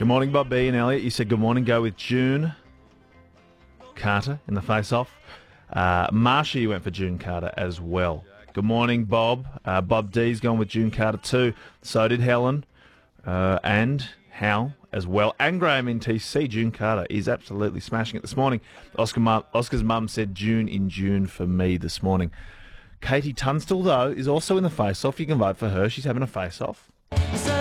Good morning, Bob B and Elliot. You said good morning. Go with June Carter in the face-off. Marsha, you went for June Carter as well. Good morning, Bob. Bob D's gone with June Carter too. So did Helen and Hal as well. And Graham in TC. June Carter is absolutely smashing it this morning. Oscar's mum said June in June for me this morning. Katie Tunstall, though, is also in the face-off. You can vote for her. She's having a face-off.